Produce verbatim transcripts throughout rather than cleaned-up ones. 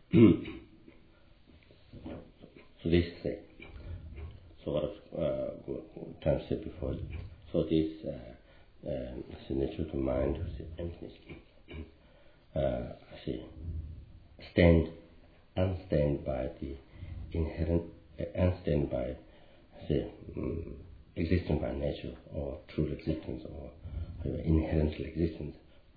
So this is a sort of uh, times said before. So this uh, um, the nature of the mind with the emptiness. Uh, I see. Stand, unstand by the inherent, uh, unstand by the um, existence by nature or true existence or uh, inherent existence.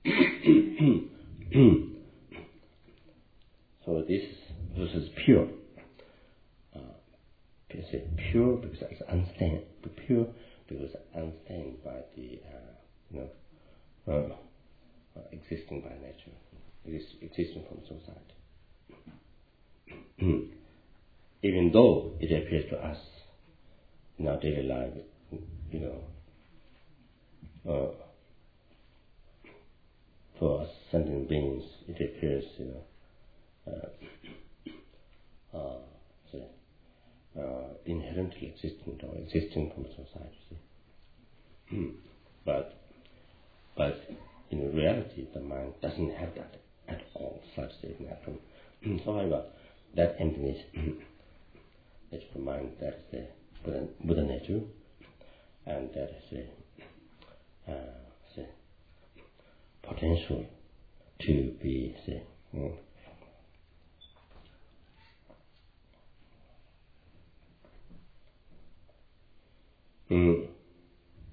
So this this is pure. Uh, say pure because it's unstained. Pure because unstained by the uh, you know uh, uh, existing by nature, exist, existing from society. Even though it appears to us in our daily life, you know, uh, for us sentient beings, it appears, you know, uh, uh, say, uh, inherently existent or existing from society. but, but in reality, the mind doesn't have that at all, such a natural. So, however, that emptiness is the mind, that is the Buddha, Buddha nature, and that is the, uh, the potential to be, say,